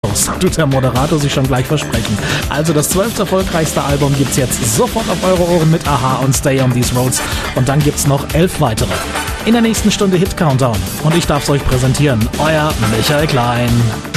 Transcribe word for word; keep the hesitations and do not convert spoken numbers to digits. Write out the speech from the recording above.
raus, tut der Moderator sich schon gleich versprechen. Also das zwölfte erfolgreichste Album gibt's jetzt sofort auf eure Ohren mit Aha und Stay on These Roads. Und dann gibt's noch elf weitere. In der nächsten Stunde Hit Countdown. Und ich darf's euch präsentieren. Euer Michael Klein.